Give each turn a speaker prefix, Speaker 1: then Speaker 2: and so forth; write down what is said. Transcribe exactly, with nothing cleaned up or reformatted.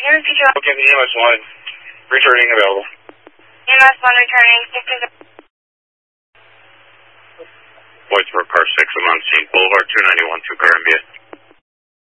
Speaker 1: you repeat your...
Speaker 2: Okay, the E M S one. Returning available.
Speaker 1: E M S one returning.
Speaker 2: Voice for car six, I'm on scene. Boulevard two ninety-one to Columbia.